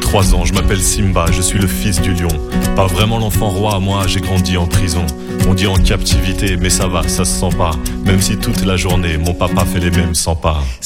3 ans, je m'appelle Simba, je suis le fils du lion. Pas vraiment l'enfant roi, moi j'ai grandi en prison. On dit en captivité, mais ça va, ça se sent pas. Même si toute la journée, mon papa fait les mêmes 100 pas.